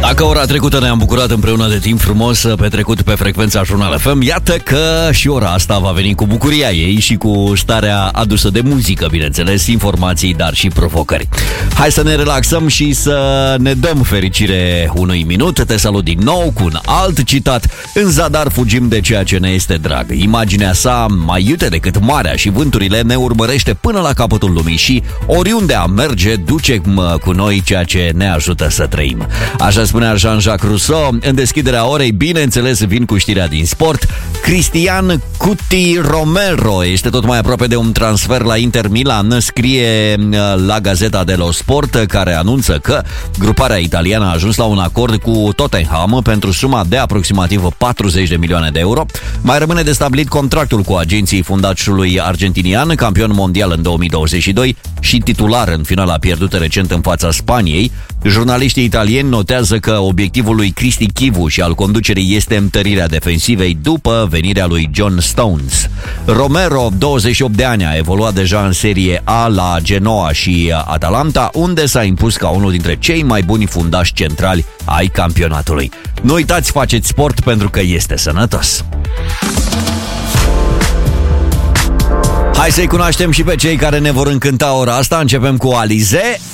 Dacă ora trecută ne-am bucurat împreună de timp frumos petrecut pe frecvența Jurnal FM, iată că și ora asta va veni cu bucuria ei și cu starea adusă de muzică, bineînțeles, informații, dar și provocări. Hai să ne relaxăm și să ne dăm fericire unui minut. Te salut din nou cu un alt citat. În zadar fugim de ceea ce ne este drag. Imaginea sa, mai iute decât marea și vânturile, ne urmărește până la capătul lumii și oriunde am merge, duce cu noi ceea ce ne ajută să trăim. Așa spunea Jean-Jacques Rousseau. În deschiderea orei, bineînțeles, vin cu știrea din sport. Cristian Cuti Romero este tot mai aproape de un transfer la Inter Milan, scrie la Gazeta dello Sport, care anunță că gruparea italiană a ajuns la un acord cu Tottenham pentru suma de aproximativ 40 de milioane de euro. Mai rămâne de stabilit contractul cu agenții fundașului argentinian, campion mondial în 2022 și titular în finala pierdută recent în fața Spaniei. Jurnaliștii italieni notează că obiectivul lui Cristi Chivu și al conducerii este întărirea defensivei după venirea lui John Stones. Romero, 28 de ani, a evoluat deja în Serie A la Genoa și Atalanta, unde s-a impus ca unul dintre cei mai buni fundași centrali ai campionatului. Nu uitați, faceți sport pentru că este sănătos! Hai să-i cunoaștem și pe cei care ne vor încânta ora asta. Începem cu Alize.